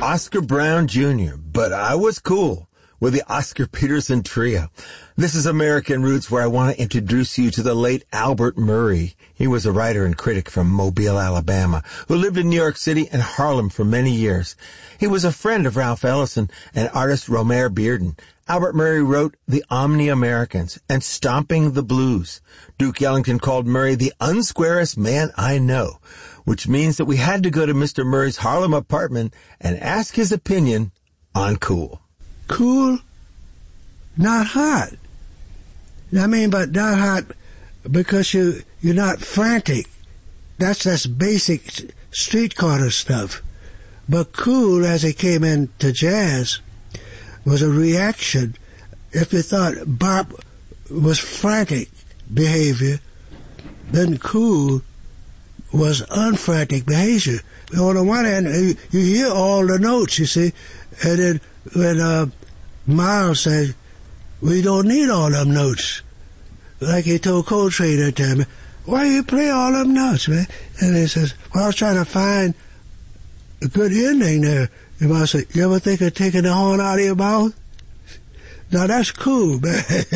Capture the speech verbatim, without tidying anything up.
Oscar Brown Junior, but I was cool with the Oscar Peterson Trio. This is American Roots, where I want to introduce you to the late Albert Murray. He was a writer and critic from Mobile, Alabama, who lived in New York City and Harlem for many years. He was a friend of Ralph Ellison and artist Romare Bearden. Albert Murray wrote The Omni-Americans and Stomping the Blues. Duke Ellington called Murray the unsquarest man I know, which means that we had to go to Mister Murray's Harlem apartment and ask his opinion on cool. Cool, not hot. I mean, but not hot because you, you're not frantic. That's, that's basic street corner stuff. But cool, as it came into jazz, was a reaction. If you thought bop was frantic behavior, then cool was unfrantic behavior. On the one hand, you, you hear all the notes, you see, and then when uh, Miles said, we don't need all them notes, like he told Coltrane that time, why you play all them notes, man? And he says, well, I was trying to find a good ending there. And I said, you ever think of taking the horn out of your mouth? Now, that's cool, man.